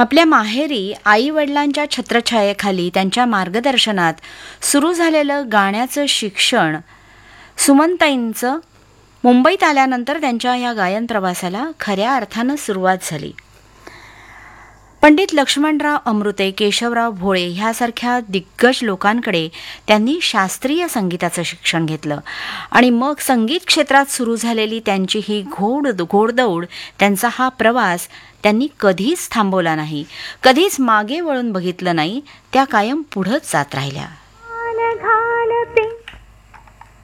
आपल्या माहेरी आई-वडिलांच्या छत्रछायेखाली त्यांच्या मार्गदर्शनात सुरू झालेलं गाण्याचं शिक्षण सुमनताईंचं मुंबईत आल्यानंतर त्यांच्या या गायन प्रवासाला खऱ्या अर्थानं सुरुवात झाली. पंडित लक्ष्मणराव अमृते, केशवराव भोळे ह्यासारख्या दिग्गज लोकांकडे त्यांनी शास्त्रीय संगीताचं शिक्षण घेतलं आणि मग संगीत क्षेत्रात सुरू झालेली त्यांची ही घोडदौड, त्यांचा हा प्रवास त्यांनी कधीच थांबवला नाही, कधीच मागे वळून बघितलं नाही, त्या कायम पुढंच जात राहिल्या.